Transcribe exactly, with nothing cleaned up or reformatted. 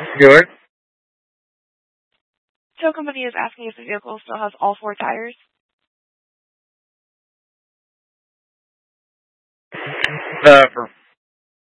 Good. Tow company is asking if the vehicle still has all four tires. Uh, for